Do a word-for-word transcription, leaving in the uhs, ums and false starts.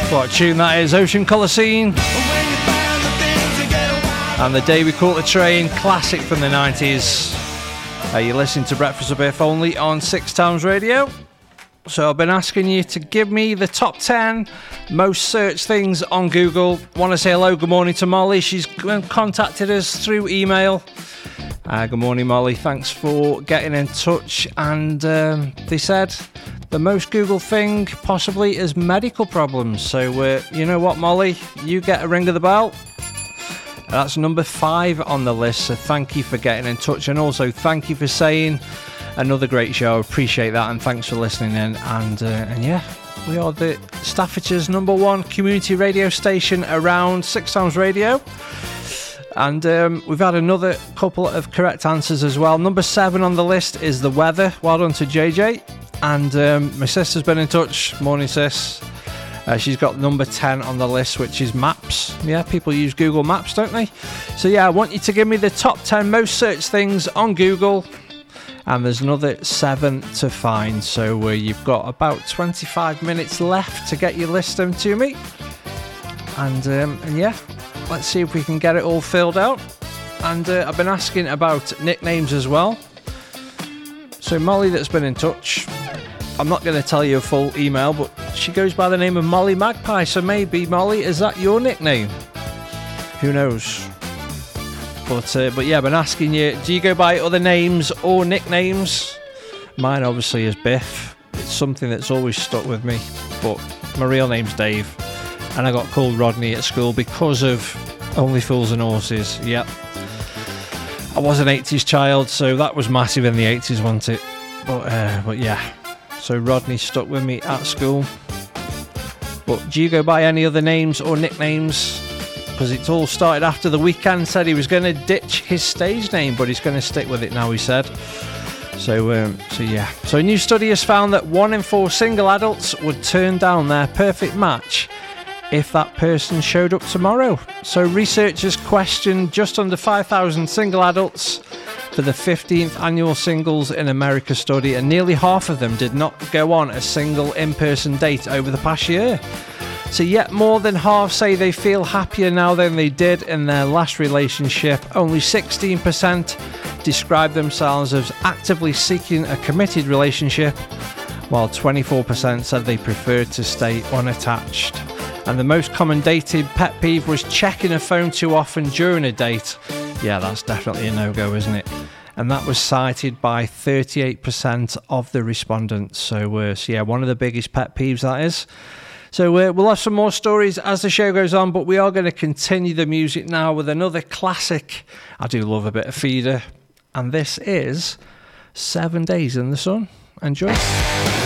What a tune that is, Ocean Coliseum. And The Day We Caught the Train, classic from the nineties. Uh, you're listening to Breakfast with Biff only on Six Times Radio. So I've been asking you to give me the top ten most searched things on Google. Want to say hello, good morning to Molly. She's contacted us through email. Uh, good morning, Molly. Thanks for getting in touch. And um, they said the most Googled thing possibly is medical problems. So uh, you know what, Molly? You get a ring of the bell. That's number five on the list. So thank you for getting in touch. And also thank you for saying another great show. Appreciate that. And thanks for listening in. And, uh, and yeah, we are the Staffordshire's number one community radio station around Six Times Radio. And um, we've had another couple of correct answers as well. Number seven on the list is the weather. Well done to J J. And um, my sister's been in touch. Morning, sis. Uh, she's got number ten on the list, which is maps. Yeah, people use Google Maps, don't they? So yeah, I want you to give me the top ten most searched things on Google. And there's another seven to find. So uh, you've got about twenty-five minutes left to get your list them to me. And, um, and yeah. Let's see if we can get it all filled out. And uh, I've been asking about nicknames as well. So Molly that's been in touch, I'm not going to tell you a full email, but she goes by the name of Molly Magpie. So maybe, Molly, is that your nickname? Who knows? But uh, but yeah, I've been asking you, do you go by other names or nicknames? Mine obviously is Biff. It's something that's always stuck with me. But my real name's Dave. And I got called Rodney at school because of Only Fools and Horses. Yep. I was an eighties child, so that was massive in the eighties, wasn't it? But, uh, but yeah. So Rodney stuck with me at school. But do you go by any other names or nicknames? Because it's all started after The Weeknd said he was going to ditch his stage name, but he's going to stick with it now, he said. So, um, so yeah. So a new study has found that one in four single adults would turn down their perfect match if that person showed up tomorrow. So researchers questioned just under five thousand single adults for the fifteenth annual Singles in America study, and nearly half of them did not go on a single in-person date over the past year. So yet more than half say they feel happier now than they did in their last relationship. Only sixteen percent describe themselves as actively seeking a committed relationship, while twenty-four percent said they preferred to stay unattached. And the most common dated pet peeve was checking a phone too often during a date. Yeah, that's definitely a no-go, isn't it? And that was cited by thirty-eight percent of the respondents. So, uh, so yeah, one of the biggest pet peeves, that is. So uh, we'll have some more stories as the show goes on, but we are going to continue the music now with another classic. I do love a bit of Feeder. And this is Seven Days in the Sun. Enjoy.